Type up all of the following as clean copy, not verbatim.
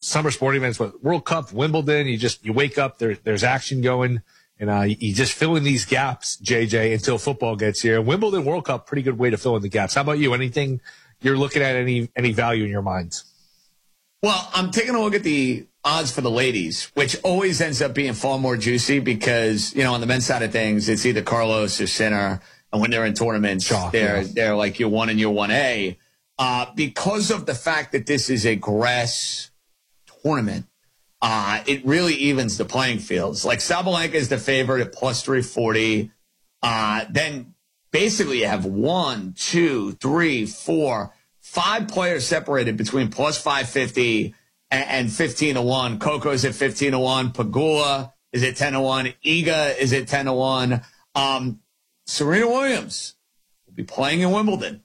summer sporting events, what World Cup, Wimbledon, you wake up, there's action going, and you just fill in these gaps, JJ, until football gets here. Wimbledon, World Cup, pretty good way to fill in the gaps. How about you? Anything you're looking at, any value in your minds? Well, I'm taking a look at the odds for the ladies, which always ends up being far more juicy because, on the men's side of things, it's either Carlos or Sinner. And when they're in tournaments, they're like year 1 and year 1A. Because of the fact that this is a grass tournament, it really evens the playing fields. Like Sabalenka is the favorite at plus 340. Then basically you have 1, 2, 3, 4, 5 players separated between plus 550 and 15-1. Coco's at 15-1. Pegula is at 10-1. Iga is at 10-1. Serena Williams will be playing in Wimbledon.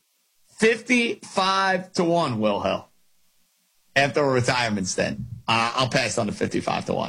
55-1, Will Hill. After a retirement stint. I'll pass on the 55-1.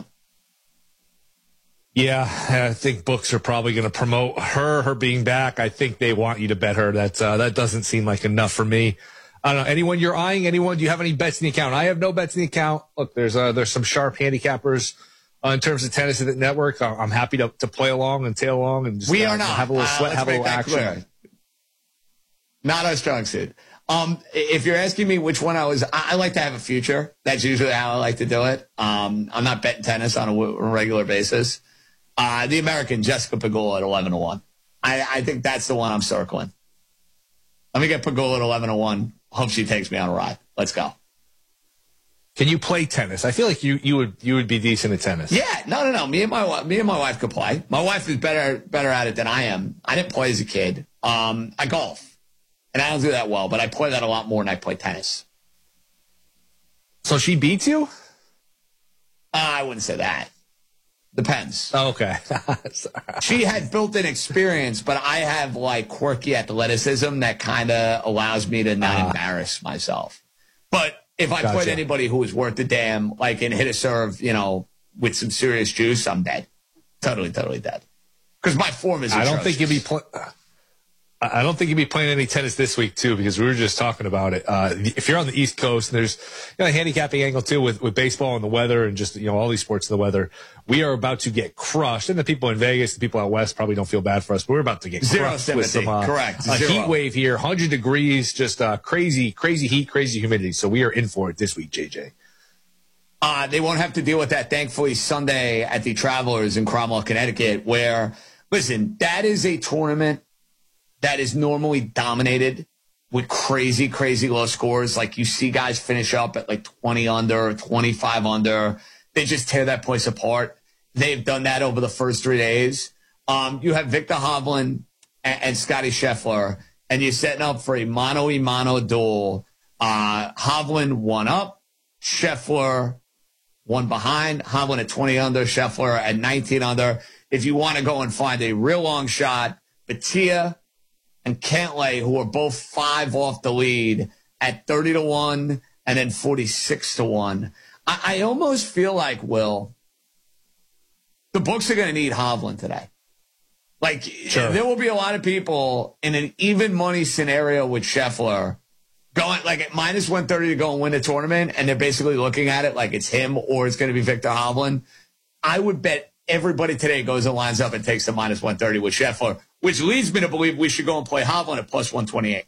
Yeah, I think books are probably going to promote her being back. I think they want you to bet her. That doesn't seem like enough for me. I don't know. Anyone you're eyeing? Anyone? Do you have any bets in the account? I have no bets in the account. Look, there's some sharp handicappers in terms of tennis at the network. I'm happy to play along and tail along and just we are not. Have a little sweat, have a little action. Clear. Not our strong suit. If you're asking me which one I like to have a future. That's usually how I like to do it. I'm not betting tennis on a regular basis. The American Jessica Pegula at 11-1. I think that's the one I'm circling. Let me get Pegula at 11-1. Hope she takes me on a ride. Let's go. Can you play tennis? I feel like you would be decent at tennis. Yeah, no. Me and my wife could play. My wife is better at it than I am. I didn't play as a kid. I golf, and I don't do that well, but I play that a lot more than I play tennis. So she beats you? I wouldn't say that. Depends. Oh, okay. She had built-in experience, but I have like quirky athleticism that kind of allows me to not embarrass myself. But if I played anybody who was worth the damn, like and hit a serve, with some serious juice, I'm dead. Totally dead. Because my form is atrocious. I don't think you'd be playing any tennis this week too, because we were just talking about it. If you're on the East Coast, and there's a handicapping angle too with baseball and the weather and just all these sports and the weather. We are about to get crushed, and the people in Vegas, the people out west, probably don't feel bad for us, but we're about to get crushed with some correct heat wave here, 100 degrees, just crazy heat, crazy humidity. So we are in for it this week, JJ. They won't have to deal with that, thankfully, Sunday at the Travelers in Cromwell, Connecticut, where, listen, that is a tournament that is normally dominated with crazy low scores. Like you see guys finish up at like 20 under, 25 under. They just tear that place apart. They've done that over the first 3 days. You have Victor Hovland and Scotty Scheffler, and you're setting up for a mano-a-mano duel. Hovland 1 up, Scheffler 1 behind. Hovland at 20 under, Scheffler at 19 under. If you want to go and find a real long shot, Batia and Cantlay, who are both 5 off the lead at 30-1 and then 46-1. I almost feel like, Will, the books are going to need Hovland today. Like, sure. There will be a lot of people in an even money scenario with Scheffler going like at minus 130 to go and win a tournament, and they're basically looking at it like it's him or it's going to be Victor Hovland. I would bet everybody today goes and lines up and takes the minus 130 with Scheffler, which leads me to believe we should go and play Hovland at plus 128.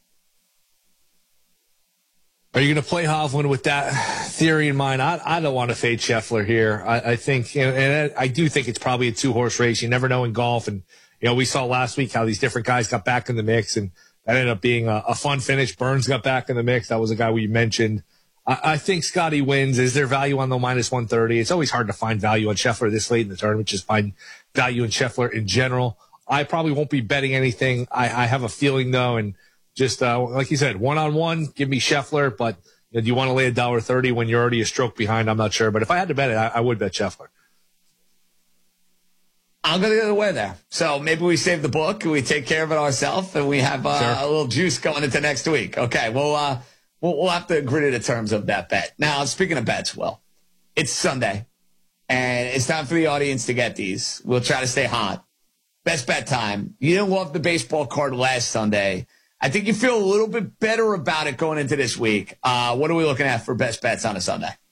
Are you going to play Hovland with that theory in mind? I don't want to fade Scheffler here. I think, and I do think it's probably a 2-horse race. You never know in golf. And, we saw last week how these different guys got back in the mix, and that ended up being a fun finish. Burns got back in the mix. That was a guy we mentioned. I think Scotty wins. Is there value on the minus 130? It's always hard to find value on Scheffler this late in the tournament. Just find value in Scheffler in general. I probably won't be betting anything. I have a feeling, though, and just like you said, one-on-one, give me Scheffler. But do you want to lay $1.30 when you're already a stroke behind? I'm not sure. But if I had to bet it, I would bet Scheffler. I'll go the other way there. So maybe we save the book, we take care of it ourselves, and we have a little juice going into next week. Okay, well, we'll have to agree to the terms of that bet. Now, speaking of bets, Will, it's Sunday, and it's time for the audience to get these. We'll try to stay hot. Best bet time. You didn't love the baseball card last Sunday. I think you feel a little bit better about it going into this week. What are we looking at for best bets on a Sunday?